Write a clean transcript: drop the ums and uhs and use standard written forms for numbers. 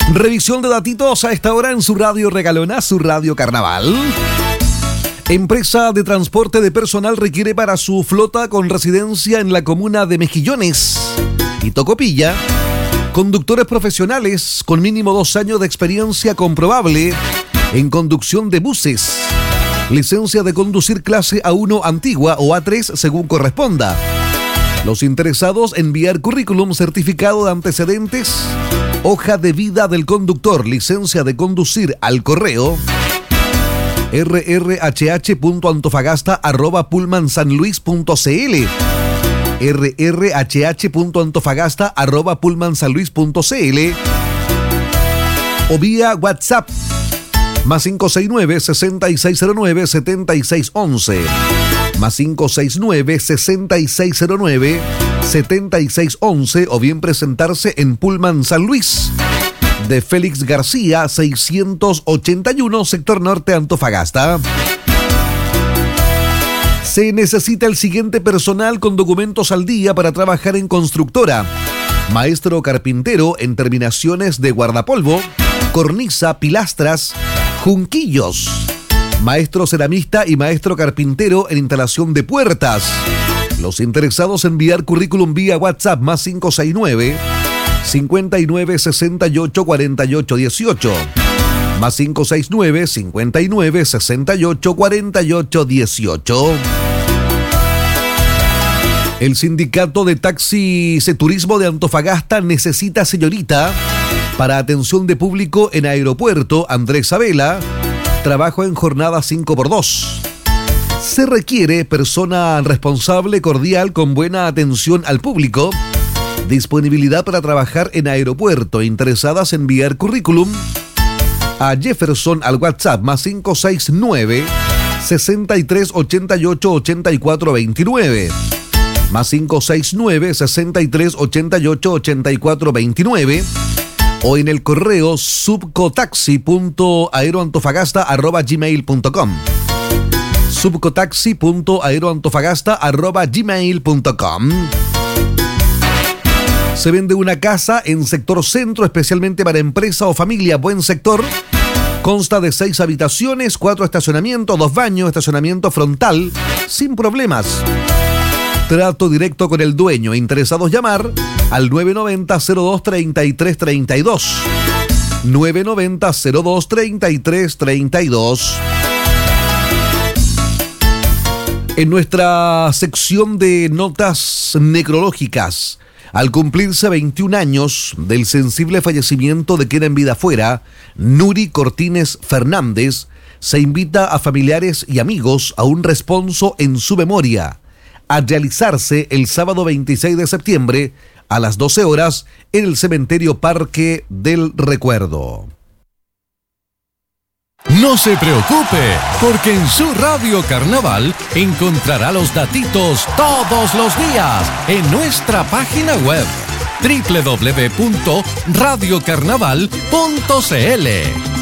Revisión de datitos a esta hora en su radio regalona, su radio carnaval. Empresa de transporte de personal requiere para su flota con residencia en la comuna de Mejillones y Tocopilla conductores profesionales con mínimo 2 años de experiencia comprobable en conducción de buses. Licencia de conducir clase A1 antigua o A3 según corresponda. Los interesados enviar currículum, certificado de antecedentes, hoja de vida del conductor, licencia de conducir al correo rrhh.antofagasta@pullmansanluis.cl rrhh.antofagasta@pullmansanluis.cl o vía WhatsApp más 569-6609-7611 más 569-6609-7611 o bien presentarse en Pullman San Luis de Félix García 681, sector norte, Antofagasta. Se necesita el siguiente personal con documentos al día para trabajar en constructora: maestro carpintero en terminaciones de guardapolvo, cornisa, pilastras, junquillos; maestro ceramista y maestro carpintero en instalación de puertas. Los interesados enviar currículum vía WhatsApp más 569-5968-4818 más 569-5968-4818. El sindicato de taxis y turismo de Antofagasta necesita señorita para atención de público en aeropuerto Andrés Sabela. Trabajo en jornada 5x2. Se requiere persona responsable, cordial, con buena atención al público. Disponibilidad para trabajar en aeropuerto. Interesadas enviar currículum a Jefferson al WhatsApp más 569-6388-8429 más 569-6388-8429 o en el correo subcotaxi.aeroantofagasta@gmail.com subcotaxi.aeroantofagasta@gmail.com. Se vende una casa en sector centro, especialmente para empresa o familia. Buen sector. Consta de 6 habitaciones, 4 estacionamientos, 2 baños, estacionamiento frontal, sin problemas. Trato directo con el dueño. Interesados llamar al 990-02-3332. 990-02-3332. En nuestra sección de notas necrológicas, al cumplirse 21 años del sensible fallecimiento de quien en vida fuera, Nuri Cortines Fernández, se invita a familiares y amigos a un responso en su memoria, a realizarse el sábado 26 de septiembre a las 12 horas en el cementerio Parque del Recuerdo. No se preocupe, porque en su Radio Carnaval encontrará los datitos todos los días en nuestra página web www.radiocarnaval.cl.